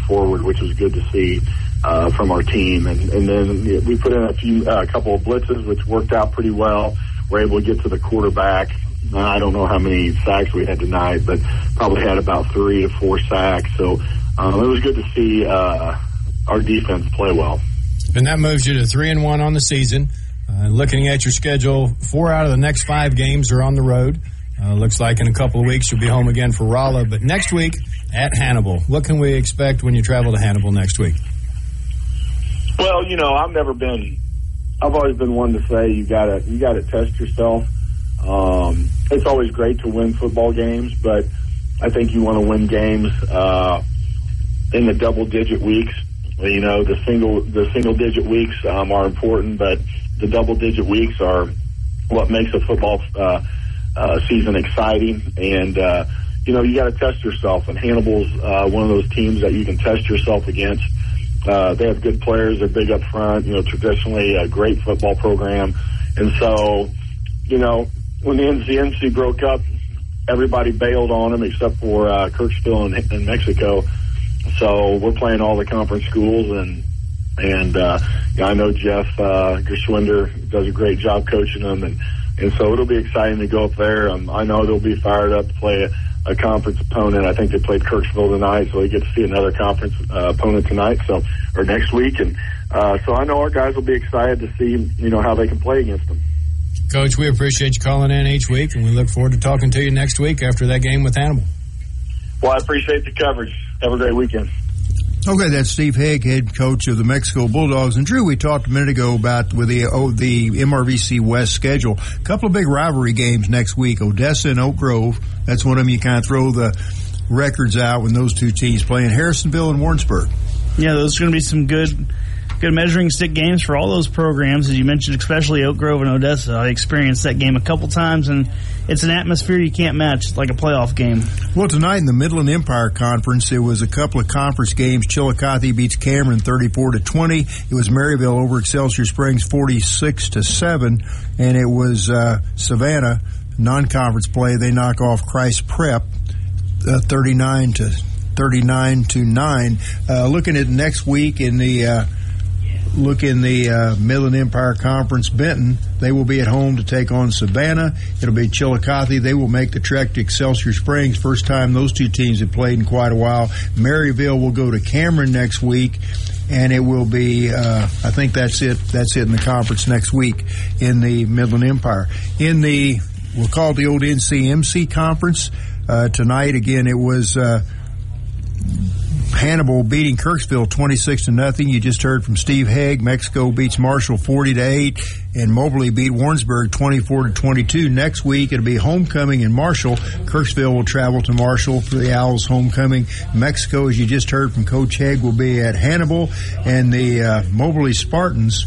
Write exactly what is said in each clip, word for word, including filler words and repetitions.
forward, which was good to see uh, from our team. And, and then we put in a few, uh, a couple of blitzes, which worked out pretty well. We're able to get to the quarterback. I don't know how many sacks we had tonight, but probably had about three to four sacks. So um, it was good to see uh, our defense play well. And that moves you to three and one on the season. Uh, looking at your schedule, four out of the next five games are on the road. Uh, looks like in a couple of weeks you'll be home again for Rolla. But next week at Hannibal, what can we expect when you travel to Hannibal next week? Well, you know, I've never been. I've always been one to say you gotta you gotta test yourself. Um, it's always great to win football games, but I think you want to win games uh, in the double-digit weeks. You know, the single the single-digit weeks um, are important, but the double-digit weeks are what makes a football uh, uh, season exciting. And uh, you know, you got to test yourself. And Hannibal's uh, one of those teams that you can test yourself against. Uh, they have good players. They're big up front. You know, traditionally a great football program, and so you know. When the N C N C broke up, everybody bailed on them except for uh, Kirksville in, in Mexico. So we're playing all the conference schools, and and uh, yeah, I know Jeff uh, Gershwinder does a great job coaching them, and, and so it'll be exciting to go up there. Um, I know they'll be fired up to play a, a conference opponent. I think they played Kirksville tonight, so they get to see another conference uh, opponent tonight, so or next week, and uh, so I know our guys will be excited to see you know how they can play against them. Coach, we appreciate you calling in each week, and we look forward to talking to you next week after that game with Hannibal. Well, I appreciate the coverage. Have a great weekend. Okay, that's Steve Haig, head coach of the Mexico Bulldogs. And, Drew, we talked a minute ago about with the oh, the M R V C West schedule. A couple of big rivalry games next week, Odessa and Oak Grove. That's one of them you kind of throw the records out when those two teams play. In Harrisonville and Warrensburg. Yeah, those are going to be some good good measuring stick games for all those programs, as you mentioned, especially Oak Grove and Odessa. I experienced that game a couple times, and it's an atmosphere you can't match. It's like a playoff game. Well, tonight in the Midland Empire Conference, there was a couple of conference games. Chillicothe beats Cameron thirty-four to twenty. It was Maryville over Excelsior Springs forty-six to seven, and it was uh, Savannah non-conference play. They knock off Christ Prep uh, thirty-nine to thirty-nine to nine. Uh, looking at next week in the uh, Look in the uh, Midland Empire Conference, Benton. They will be at home to take on Savannah. It'll be Chillicothe. They will make the trek to Excelsior Springs. First time those two teams have played in quite a while. Maryville will go to Cameron next week, and it will be, uh, I think that's it. That's it in the conference next week in the Midland Empire. In the, we'll call it the old N C M C Conference, uh, tonight, again, it was uh, Hannibal beating Kirksville twenty-six to nothing. You just heard from Steve Haig. Mexico beats Marshall forty to eight, and Moberly beat Warrensburg twenty-four to twenty-two. Next week it'll be homecoming in Marshall. Kirksville will travel to Marshall for the Owls homecoming. Mexico, as you just heard from Coach Haig, will be at Hannibal, and the uh, Moberly Spartans.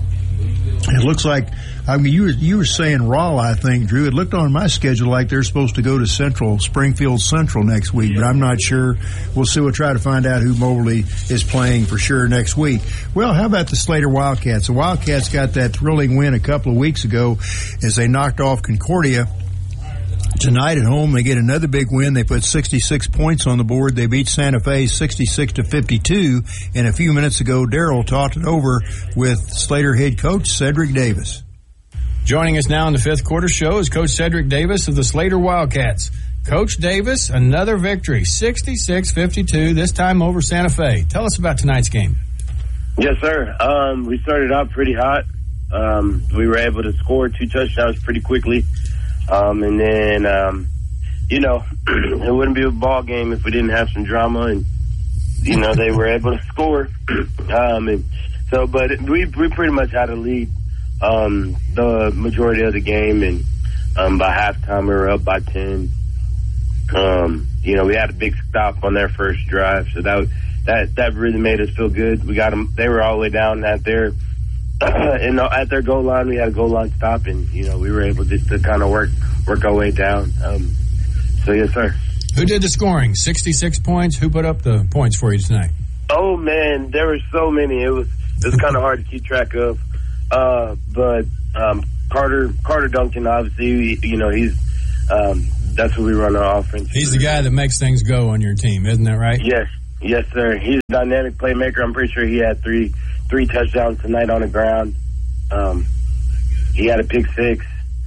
It looks like, I mean, you were, you were saying Rolla, I think, Drew. It looked on my schedule like they're supposed to go to Central, Springfield Central next week, but I'm not sure. We'll see. We'll try to find out who Moberly is playing for sure next week. Well, how about the Slater Wildcats? The Wildcats got that thrilling win a couple of weeks ago as they knocked off Concordia. Tonight at home, they get another big win. They put sixty-six points on the board. They beat Santa Fe sixty-six to fifty-two. And a few minutes ago, Darrell talked it over with Slater head coach Cedric Davis. Joining us now in the fifth quarter show is Coach Cedric Davis of the Slater Wildcats. Coach Davis, another victory, sixty-six fifty-two, this time over Santa Fe. Tell us about tonight's game. Yes, sir. Um, we started out pretty hot. Um, we were able to score two touchdowns pretty quickly. Um, and then, um, you know, it wouldn't be a ball game if we didn't have some drama, and, you know, they were able to score. um, and so, but we, we pretty much had a lead, um, the majority of the game. And, um, by halftime, we were up by ten. Um, you know, we had a big stop on their first drive. So that, that, that really made us feel good. We got them, they were all the way down at their, and at their goal line, we had a goal line stop, and, you know, we were able just to kind of work work our way down. Um, so, yes, sir. Who did the scoring? sixty-six points. Who put up the points for you tonight? Oh, man, there were so many. It was it was kind of hard to keep track of. Uh, but um, Carter Carter Duncan, obviously, you know, he's um, that's what we run our offense. He's the guy that makes things go on your team, isn't that right? Yes. Yes, sir. He's a dynamic playmaker. I'm pretty sure he had three three touchdowns tonight on the ground. Um, he had a pick six.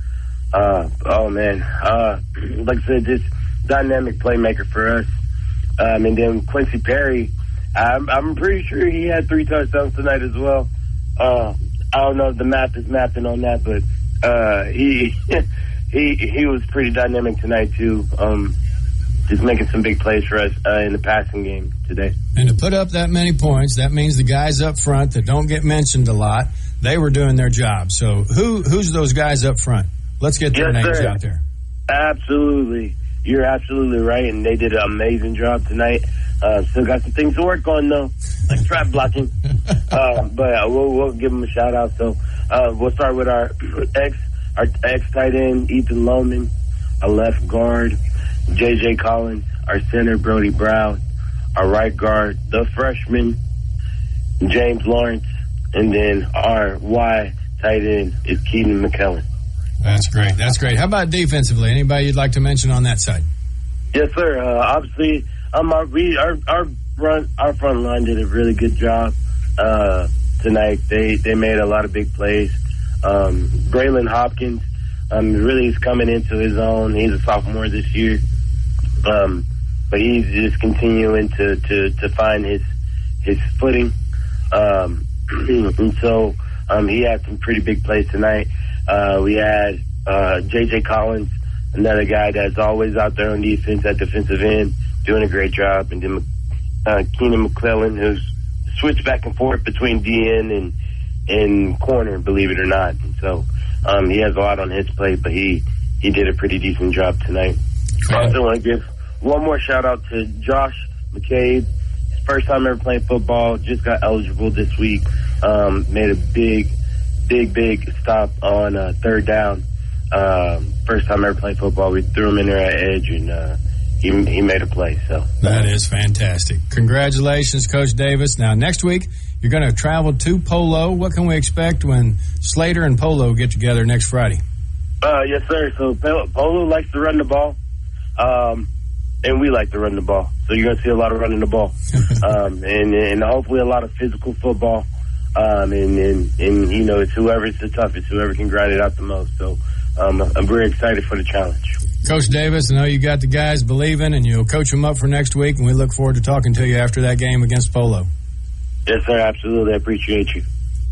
Uh, oh, man. Uh, like I said, just dynamic playmaker for us. Um, and then Quincy Perry, I'm, I'm pretty sure he had three touchdowns tonight as well. Uh, I don't know if the math is mapping on that, but uh, he he he was pretty dynamic tonight, too. Um, just making some big plays for us uh, in the passing game today. And to put up that many points, that means the guys up front that don't get mentioned a lot, they were doing their job. So who who's those guys up front? Let's get their yes, names sir. out there. Absolutely. You're absolutely right, and they did an amazing job tonight. Uh, still got some things to work on, though, like trap blocking. uh, but uh, we'll, we'll give them a shout-out. So uh, we'll start with our ex, our ex-tight end, Ethan Lohman, our left guard, J J Collins, our center, Brody Brown, our right guard, the freshman, James Lawrence, and then our Y tight end is Keaton McKellen. That's great. That's great. How about defensively? Anybody you'd like to mention on that side? Yes, sir. Uh, obviously, um, our, we, our our run, our front line did a really good job uh, tonight. They they made a lot of big plays. Um, Braylon Hopkins um, really is coming into his own. He's a sophomore this year, um, but he's just continuing to, to, to find his his footing. Um, and so um, he had some pretty big plays tonight. Uh, we had uh, J J Collins, another guy that's always out there on defense at defensive end, doing a great job. And then uh, Keenan McClellan, who's switched back and forth between D N and and corner, believe it or not. And so um, he has a lot on his plate, but he, he did a pretty decent job tonight. I also want to give one more shout-out to Josh McCabe. His first time ever playing football, just got eligible this week. Um, made a big, big, big stop on uh, third down. Um, first time ever playing football. We threw him in there at edge, and uh, he, he made a play. So that is fantastic. Congratulations, Coach Davis. Now, next week, you're going to travel to Polo. What can we expect when Slater and Polo get together next Friday? Uh, yes, sir. So Polo likes to run the ball, um, and we like to run the ball. So you're going to see a lot of running the ball, um, and, and hopefully a lot of physical football. Um, and, and, and, you know, it's whoever's the toughest, whoever can grind it out the most. So um, I'm very excited for the challenge. Coach Davis, I know you got the guys believing, and you'll coach them up for next week, and we look forward to talking to you after that game against Polo. Yes, sir, absolutely. I appreciate you.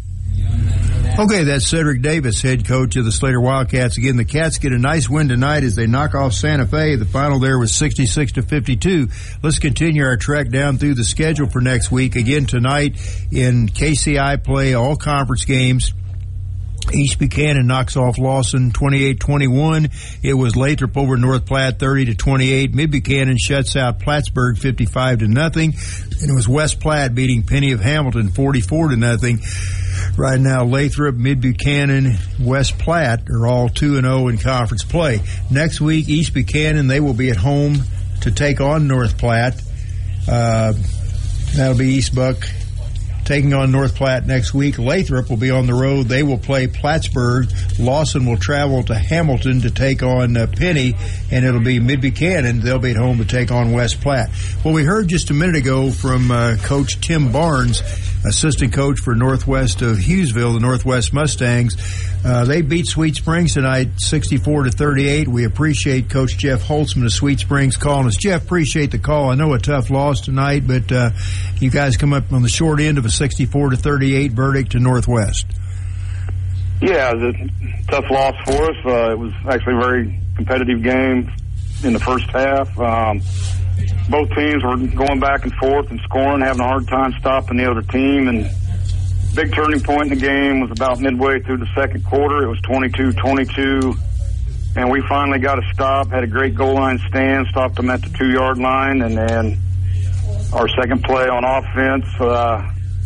Okay, that's Cedric Davis, head coach of the Slater Wildcats. Again, the Cats get a nice win tonight as they knock off Santa Fe. The final there was sixty-six to fifty-two. Let's continue our trek down through the schedule for next week. Again, tonight in K C I play, all conference games. East Buchanan knocks off Lawson twenty-eight twenty-one. It was Lathrop over North Platte thirty to twenty-eight. Mid Buchanan shuts out Plattsburgh fifty-five to nothing. And it was West Platte beating Penny of Hamilton forty-four to nothing. Right now, Lathrop, Mid Buchanan, West Platte are all two and oh in conference play. Next week, East Buchanan, they will be at home to take on North Platte. Uh, that'll be East Buck taking on North Platte next week. Lathrop will be on the road. They will play Plattsburgh. Lawson will travel to Hamilton to take on uh, Penny, and it'll be Mid Buchanan. They'll be at home to take on West Platte. Well, we heard just a minute ago from uh, Coach Tim Barnes, assistant coach for Northwest of Hughesville, the Northwest Mustangs. Uh, they beat Sweet Springs tonight, sixty-four to thirty-eight. We appreciate Coach Jeff Holtzman of Sweet Springs calling us. Jeff, appreciate the call. I know a tough loss tonight, but uh, you guys come up on the short end of a sixty-four to thirty-eight verdict to Northwest. Yeah, it was a tough loss for us. Uh, it was actually a very competitive game in the first half. Um, both teams were going back and forth and scoring, having a hard time stopping the other team. And big turning point in the game was about midway through the second quarter. It was twenty-two twenty-two, and we finally got a stop, had a great goal line stand, stopped them at the two-yard line, and then our second play on offense, uh,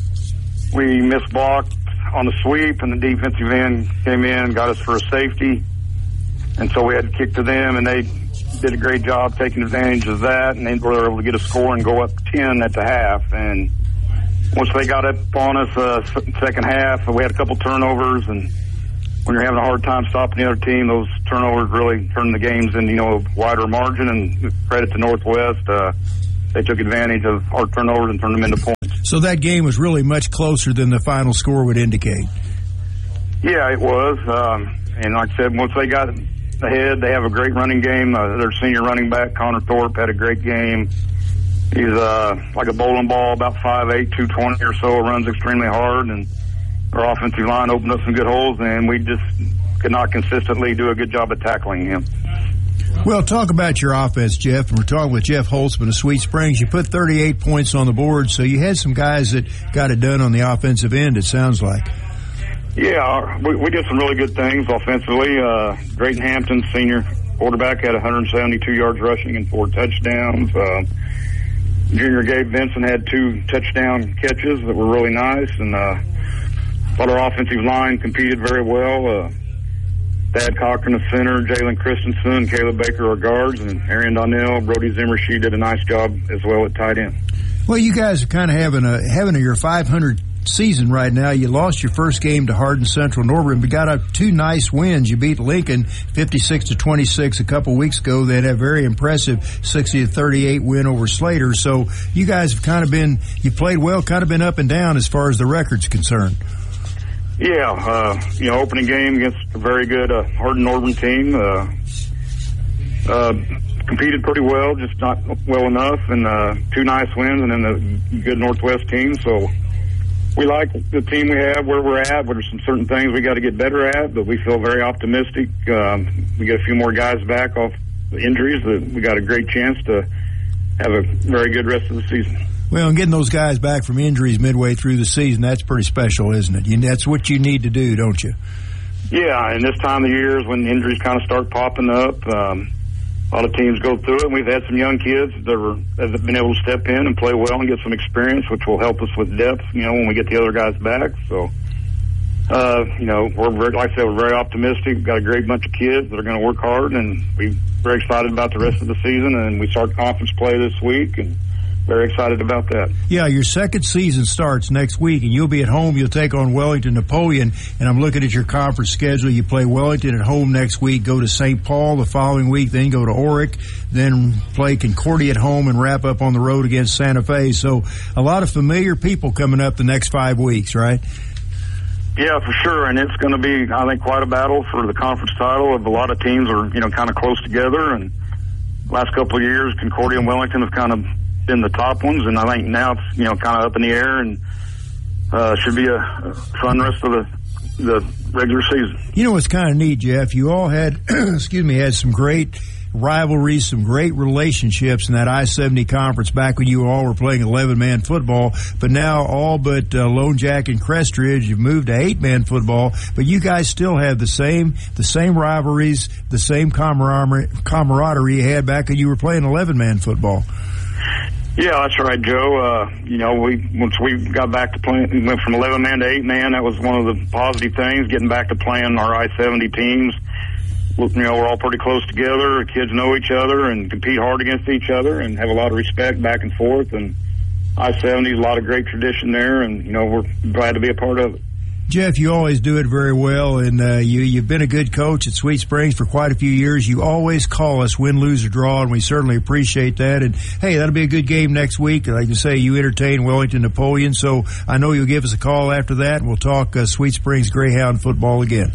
we misblocked on the sweep, and the defensive end came in and got us for a safety. And so we had to kick to them, and they did a great job taking advantage of that, and they were able to get a score and go up ten at the half. And once they got up on us uh, second half, we had a couple turnovers, and when you're having a hard time stopping the other team, those turnovers really turned the games into, you know, a wider margin. And credit to Northwest, uh, they took advantage of our turnovers and turned them into points. So that game was really much closer than the final score would indicate. Yeah, it was. Um, and like I said, once they got ahead, they have a great running game. Uh, their senior running back, Connor Thorpe, had a great game. He's uh, like a bowling ball, about five eight, two twenty or so, runs extremely hard, and our offensive line opened up some good holes, and we just could not consistently do a good job of tackling him. Well, talk about your offense, Jeff. And we're talking with Jeff Holtzman of Sweet Springs. You put thirty-eight points on the board, so you had some guys that got it done on the offensive end, it sounds like. Yeah, we, we did some really good things offensively. Uh, Drayton Hampton, senior quarterback, had one hundred seventy-two yards rushing and four touchdowns. Uh, junior Gabe Vinson had two touchdown catches that were really nice, and uh, thought our offensive line competed very well. Uh, Thad Cochran, the center, Jalen Christensen, Caleb Baker, our guards, and Arian Donnell, Brody Zimmershe did a nice job as well at tight end. Well, you guys are kind of having a having a, your five hundred season right now. You lost your first game to Hardin Central Norburn, but got up two nice wins. You beat Lincoln fifty-six to twenty-six a couple weeks ago. They had a very impressive sixty to thirty-eight win over Slater. So you guys have kind of been, you played well, kind of been up and down as far as the record's concerned. Yeah, uh, you know, opening game against a very good uh, Hardin Norburn team. Uh, uh, competed pretty well, just not well enough, and uh, two nice wins, and then a good Northwest team. So we like the team we have, where we're at. There's some certain things we got to get better at, but we feel very optimistic. Um, we get a few more guys back off the injuries. That we got a great chance to have a very good rest of the season. Well, and getting those guys back from injuries midway through the season, that's pretty special, isn't it? You, that's what you need to do, don't you? Yeah, and this time of year is when injuries kind of start popping up. Um, a lot of teams go through it, and we've had some young kids that, were, that have been able to step in and play well and get some experience, which will help us with depth, you know, when we get the other guys back. So, uh, you know, we're very, like I said, we're very optimistic. We've got a great bunch of kids that are going to work hard, and we're very excited about the rest of the season. And we start conference play this week, and very excited about that. Yeah, your second season starts next week, and you'll be at home. You'll take on Wellington Napoleon, and I'm looking at your conference schedule. You play Wellington at home next week, go to Saint Paul the following week, then go to Oric, then play Concordia at home, and wrap up on the road against Santa Fe. So a lot of familiar people coming up the next five weeks, right? Yeah, for sure, and it's going to be, I think, quite a battle for the conference title. A lot of teams are, you know, kind of close together, and last couple of years, Concordia and Wellington have kind of been the top ones, and I think now it's, you know, kind of up in the air, and uh, should be a, a fun rest of the the regular season. You know what's kind of neat, Jeff? You all had, excuse me, had some great rivalries, some great relationships in that I seventy conference back when you all were playing eleven-man football, but now all but uh, Lone Jack and Crestridge have moved to eight-man football, but you guys still have the same the same rivalries, the same camaraderie, camaraderie you had back when you were playing eleven-man football. Yeah, that's right, Joe. Uh, you know, we once we got back to playing, we went from eleven man to eight man. That was one of the positive things, getting back to playing our I seventy teams. You know, we're all pretty close together. The kids know each other and compete hard against each other and have a lot of respect back and forth. And I seventy is a lot of great tradition there, and, you know, we're glad to be a part of it. Jeff, you always do it very well, and uh, you, you've been a good coach at Sweet Springs for quite a few years. You always call us win, lose, or draw, and we certainly appreciate that. And, hey, that'll be a good game next week. Like you say, you entertain Wellington Napoleon, so I know you'll give us a call after that, and we'll talk uh, Sweet Springs Greyhound football again.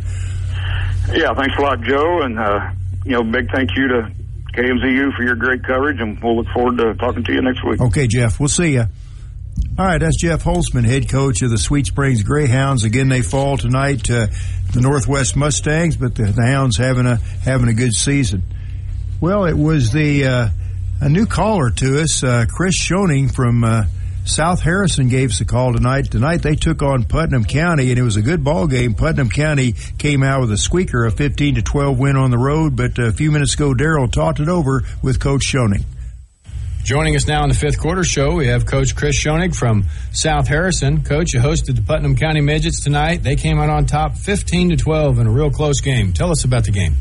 Yeah, thanks a lot, Joe, and, uh, you know, big thank you to K M Z U for your great coverage, and we'll look forward to talking to you next week. Okay, Jeff, we'll see you. All right, that's Jeff Holtzman, head coach of the Sweet Springs Greyhounds. Again, they fall tonight to the Northwest Mustangs, but the, the Hounds having a having a good season. Well, it was the uh, a new caller to us, uh, Chris Schoening from uh, South Harrison gave us a call tonight. Tonight they took on Putnam County, and it was a good ball game. Putnam County came out with a squeaker, a fifteen to twelve win on the road, but a few minutes ago, Darrell talked it over with Coach Schoening. Joining us now in the fifth quarter show, we have Coach Chris Schoening from South Harrison. Coach, you hosted the Putnam County Midgets tonight. They came out on top fifteen to twelve in a real close game. Tell us about the game.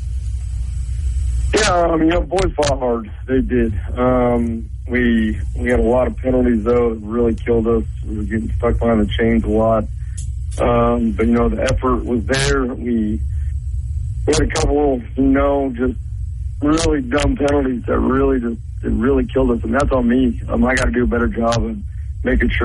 Yeah, I mean, you know, boys fought hard. They did. Um, we we had a lot of penalties, though, that really killed us. We were getting stuck behind the chains a lot. Um, but, you know, the effort was there. We, we had a couple, you know, just really dumb penalties that really just that really killed us, and that's on me. Um, I got to do a better job of making sure